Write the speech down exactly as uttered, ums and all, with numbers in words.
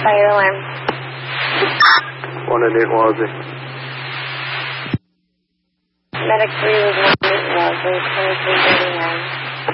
fire alarm. one at eight Wellesley. Medic three was one at eight Wellesley, twenty-three thirty-nine.